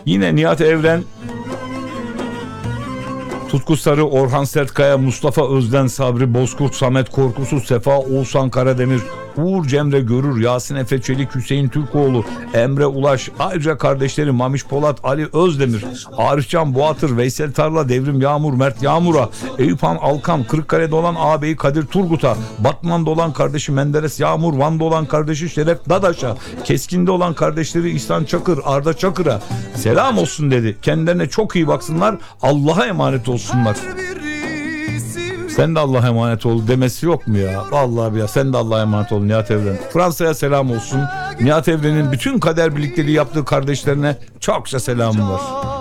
Yine Nihat Evren, Tutku Sarı, Orhan Sertkaya, Mustafa Özden, Sabri Bozkurt, Samet Korkusuz, Sefa Oğuzhan Karademir, Uğur Cemre Görür, Yasin Efe Çelik, Hüseyin Türkoğlu, Emre Ulaş, ayrıca kardeşleri Mamiş Polat, Ali Özdemir, Arifcan Boğatır, Veysel Tarla, Devrim Yağmur, Mert Yağmur'a, Eyüphan Alkan, Kırıkkale'de olan ağabeyi Kadir Turgut'a, Batman'da olan kardeşi Menderes Yağmur, Van'da olan kardeşi Şeref Dadaş'a, Keskin'de olan kardeşleri İhsan Çakır, Arda Çakır'a selam olsun dedi. Kendilerine çok iyi baksınlar, Allah'a emanet olsunlar. Sen de Allah'a emanet ol demesi yok mu ya? Vallahi ya, sen de Allah'a emanet ol Nihat Evren. Fransa'ya selam olsun. Nihat Evren'in bütün kader birlikleri yaptığı kardeşlerine çokça selamım var.